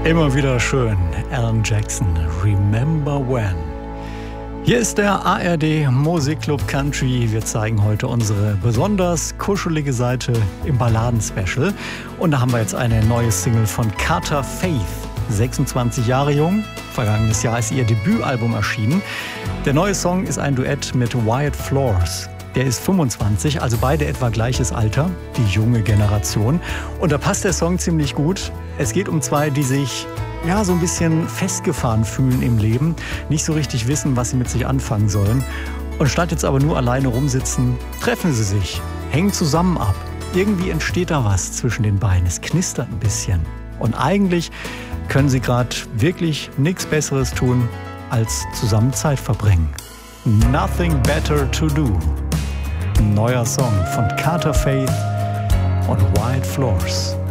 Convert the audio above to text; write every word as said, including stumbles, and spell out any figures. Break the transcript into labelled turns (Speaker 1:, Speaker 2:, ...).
Speaker 1: Immer wieder schön. Alan Jackson, Remember When. Hier ist der A R D Musikclub Country. Wir zeigen heute unsere besonders kuschelige Seite im Balladen-Special. Und da haben wir jetzt eine neue Single von Carter Faith. sechsundzwanzig Jahre jung. Vergangenes Jahr ist ihr Debütalbum erschienen. Der neue Song ist ein Duett mit Wyatt Flores. Der ist fünfundzwanzig, also beide etwa gleiches Alter, die junge Generation. Und da passt der Song ziemlich gut. Es geht um zwei, die sich ja so ein bisschen festgefahren fühlen im Leben, nicht so richtig wissen, was sie mit sich anfangen sollen. Und statt jetzt aber nur alleine rumsitzen, treffen sie sich, hängen zusammen ab. Irgendwie entsteht da was zwischen den beiden. Es knistert ein bisschen. Und eigentlich können sie gerade wirklich nichts Besseres tun, als zusammen Zeit verbringen. Nothing better to do. Ein neuer Song von Carter Faith und Wyatt Flores.